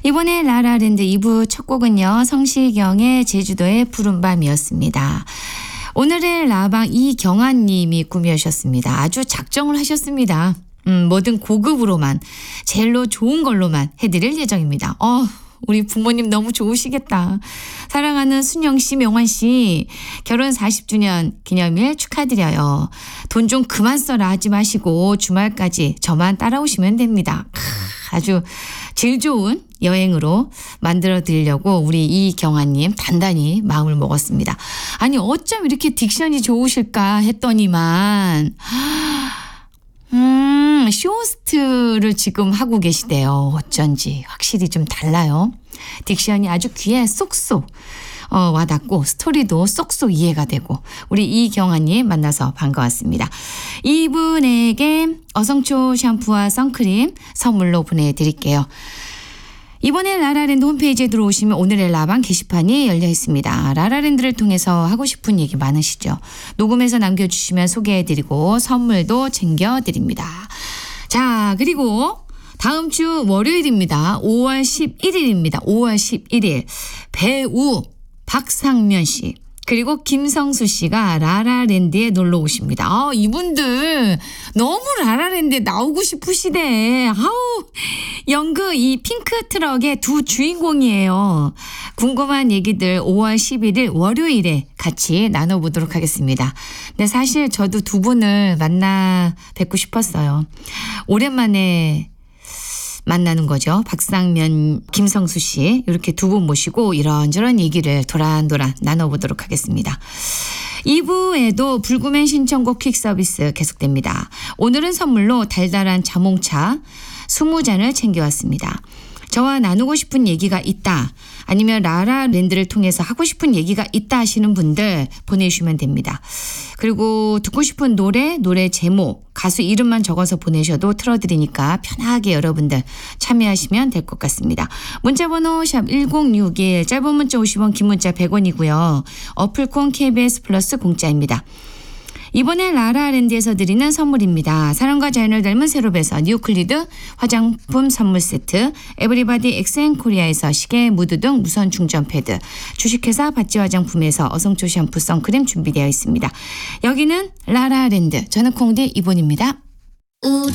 이번에 라라랜드 2부 첫 곡은요. 성시경의 제주도의 푸른밤이었습니다. 오늘의 라방 이경아님이 꾸며주셨습니다. 아주 작정을 하셨습니다. 뭐든 고급으로만 제일로 좋은 걸로만 해드릴 예정입니다. 우리 부모님 너무 좋으시겠다. 사랑하는 순영씨, 명환씨 결혼 40주년 기념일 축하드려요. 돈 좀 그만 써라 하지 마시고 주말까지 저만 따라오시면 됩니다. 아주 질 좋은 여행으로 만들어 드리려고 우리 이경아님 단단히 마음을 먹었습니다. 아니 어쩜 이렇게 딕션이 좋으실까 했더니만 쇼호스트를 지금 하고 계시대요. 어쩐지 확실히 좀 달라요. 딕션이 아주 귀에 쏙쏙 와닿고 스토리도 쏙쏙 이해가 되고 우리 이경아님 만나서 반가웠습니다. 이분에게 어성초 샴푸와 선크림 선물로 보내드릴게요. 이번에 라라랜드 홈페이지에 들어오시면 오늘의 라방 게시판이 열려 있습니다. 라라랜드를 통해서 하고 싶은 얘기 많으시죠? 녹음해서 남겨주시면 소개해드리고 선물도 챙겨드립니다. 자, 그리고 다음 주 월요일입니다. 5월 11일입니다. 5월 11일 배우 박상면 씨 그리고 김성수 씨가 라라랜드에 놀러 오십니다. 이분들 너무 라라랜드에 나오고 싶으시대. 연극 이 핑크 트럭의 두 주인공이에요. 궁금한 얘기들 5월 11일 월요일에 같이 나눠보도록 하겠습니다. 근데 사실 저도 두 분을 만나 뵙고 싶었어요. 오랜만에 만나는 거죠. 박상면, 김성수 씨 이렇게 두 분 모시고 이런저런 얘기를 도란도란 나눠보도록 하겠습니다. 2부에도 불구맨 신청곡 퀵 서비스 계속됩니다. 오늘은 선물로 달달한 자몽차 20잔을 챙겨왔습니다. 저와 나누고 싶은 얘기가 있다. 아니면 라라랜드를 통해서 하고 싶은 얘기가 있다 하시는 분들 보내주시면 됩니다. 그리고 듣고 싶은 노래 제목, 가수 이름만 적어서 보내셔도 틀어드리니까 편하게 여러분들 참여하시면 될 것 같습니다. 문자번호 샵 1061, 짧은 문자 50원, 긴 문자 100원이고요. 어플콘 KBS 플러스 공짜입니다. 이번에 라라랜드에서 드리는 선물입니다. 사랑과 자연을 닮은 세로베서 뉴클리드 화장품 선물 세트, 에브리바디 엑센코리아에서 시계, 무드 등 무선 충전 패드, 주식회사 바찌 화장품에서 어성초 샴푸 선크림 준비되어 있습니다. 여기는 라라랜드, 저는 콩디 이본입니다. 우리